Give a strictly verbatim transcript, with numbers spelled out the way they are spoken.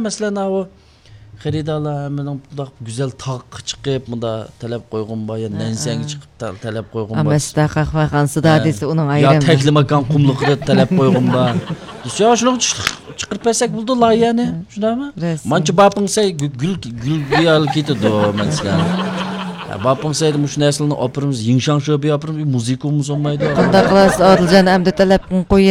masalan o xaridalar hemen bundoq güzel taq chiqib bunda talab qo'ygan boy nansang chiqib talab qo'ygan boy Amasta qahvaxonasida desa uning ya ayrimi tekli makan qumliqida talab qo'ygan boy yo shuni chiqirib bersak bo'ldi loyihani shundaymi manchi baping say gul gul gul ketadi masalan baping say shu narsalarni opirimiz yingshang sho'bi opirimiz muzika olmaydi qanday qilasiz Odiljon hamda talab qo'y